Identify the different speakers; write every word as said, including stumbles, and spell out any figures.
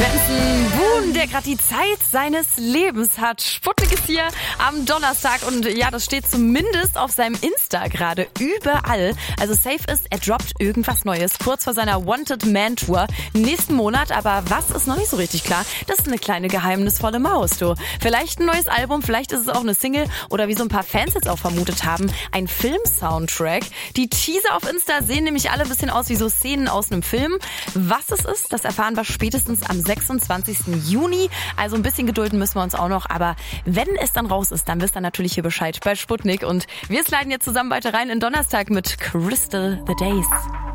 Speaker 1: Benson Boone, der gerade die Zeit seines Lebens hat. Sputnik ist hier am Donnerstag und ja, das steht zumindest auf seinem Insta gerade überall. Also safe ist, er droppt irgendwas Neues kurz vor seiner Wanted Man Tour nächsten Monat. Aber was ist noch nicht so richtig klar? Das ist eine kleine geheimnisvolle Maus, du. Vielleicht ein neues Album, vielleicht ist es auch eine Single oder wie so ein paar Fans jetzt auch vermutet haben, ein Film-Soundtrack. Die Teaser auf Insta sehen nämlich alle ein bisschen aus wie so Szenen aus einem Film. Was es ist, das erfahren wir spätestens am sechsundzwanzigsten Juni. Also ein bisschen gedulden müssen wir uns auch noch. Aber wenn es dann raus ist, dann wisst ihr natürlich hier Bescheid bei Sputnik. Und wir sliden jetzt zusammen weiter rein in Donnerstag mit Crystal the Days.